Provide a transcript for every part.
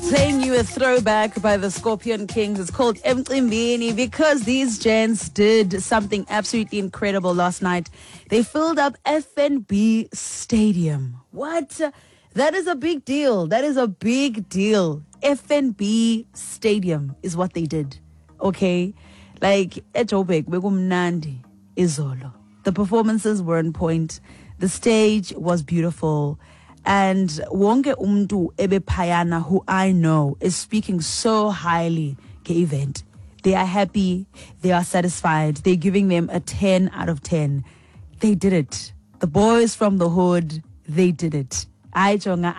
Playing you a throwback by the Scorpion Kings. It's called Emcimbini because these gents did something absolutely incredible last night. They filled up FNB Stadium. What? That is a big deal. That is a big deal. FNB Stadium is what they did. Okay? Like, eJoburg, bekumnandi izolo. The performances were on point. The stage was beautiful. And wonke umntu ebephayana who I know is speaking so highly ke event. They are happy. They are satisfied. They're giving them a 10 out of 10. They did it. The boys from the hood, they did it. I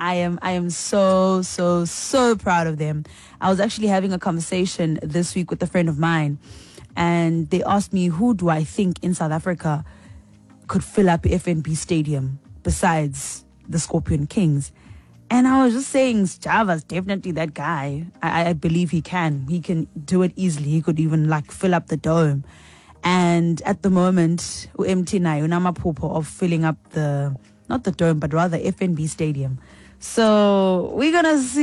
am so proud of them. I was actually having a conversation this week with a friend of mine, and they asked me, who do I think in South Africa could fill up FNB Stadium besides the Scorpion Kings? And I was just saying, Java's definitely that guy. I believe he can. He can do it easily. He could even fill up the dome. And at the moment, UMT nayo unamaphupho of filling up not the dome, but rather FNB Stadium. So we're gonna see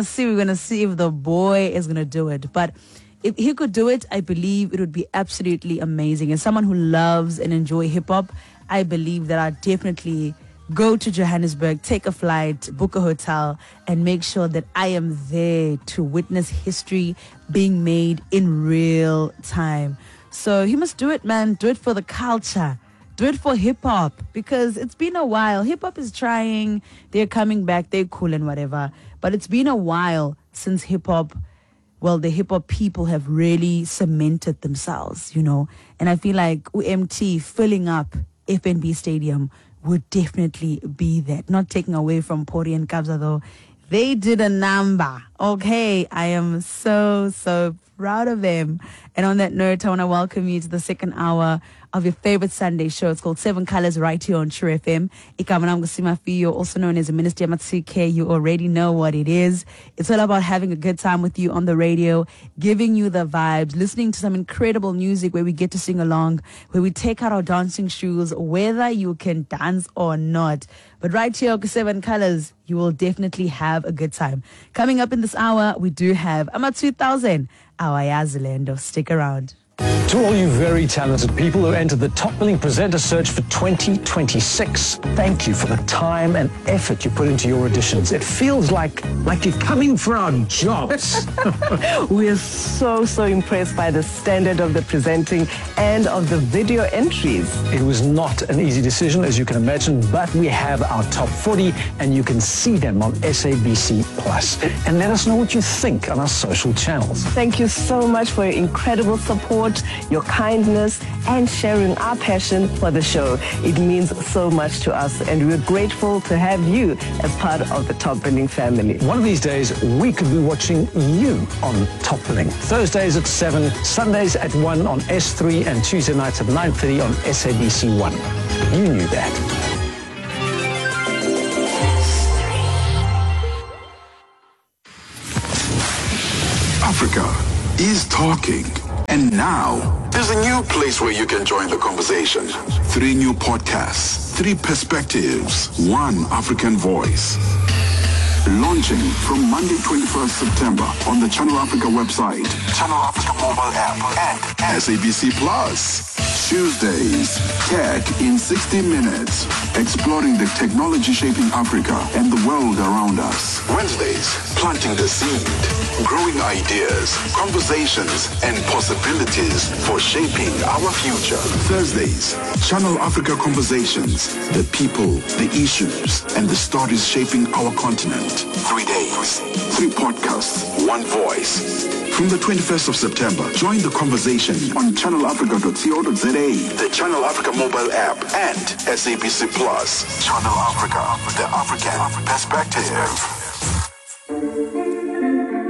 if the boy is gonna do it. But if he could do it, I believe it would be absolutely amazing. As someone who loves and enjoy hip hop, I believe that I'd definitely go to Johannesburg, take a flight, book a hotel, and make sure that I am there to witness history being made in real time. So he must do it, man. Do it for the culture. Do it for hip-hop, because it's been a while. Hip-hop is trying. They're coming back. They're cool and whatever. But it's been a while since hip-hop, the hip-hop people have really cemented themselves, you know. And I feel like UMT filling up FNB Stadium would definitely be that. Not taking away from Pori and Kabza, though. They did a number. Okay, I am so proud of them. And on that note, I want to welcome you to the second hour of your favorite Sunday show. It's called Seven Colors right here on True FM. Ikamanam Gasimafiyo, also known as Minister Matsike. You already know what it is. It's all about having a good time with you on the radio, giving you the vibes, listening to some incredible music where we get to sing along, where we take out our dancing shoes, whether you can dance or not. But right here on Seven Colors, you will definitely have a good time. Coming up in this hour, we do have Ama 2000, our Yazilendo. Stick around. To all you very talented people who entered the Top Billing Presenter Search for 2026, thank you for the time and effort you put into your auditions. It feels like you're coming for our jobs. We are so impressed by the standard of the presenting and of the video entries. It was not an easy decision, as you can imagine, but we have our top 40 and you can see them on SABC Plus. And let us know what you think on our social channels. Thank you so much for your incredible support, your kindness, and sharing our passion for the show. It means so much to us, and we're grateful to have you as part of the Top Billing family. One of these days, we could be watching you on Top Billing. Thursdays at 7, Sundays at 1 on S3, and Tuesday nights at 9:30 on SABC 1. You knew that. Africa is talking. And now, there's a new place where you can join the conversation. 3 new podcasts, 3 perspectives, 1 African voice. Launching from Monday, 21st September on the Channel Africa website, Channel Africa mobile app, and SABC Plus. Tuesdays, Tech in 60 Minutes, exploring the technology shaping Africa and the world around us. Wednesdays, planting the seed, growing ideas, conversations, and possibilities for shaping our future. Thursdays, Channel Africa Conversations, the people, the issues, and the stories shaping our continent. 3 days, 3 podcasts, 1 voice. From the 21st of September, join the conversation on channelafrica.co.za, the Channel Africa mobile app, and SABC Plus. Channel Africa, the African perspective.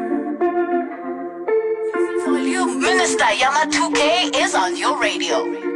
Volume Minister Yama 2K is on your radio.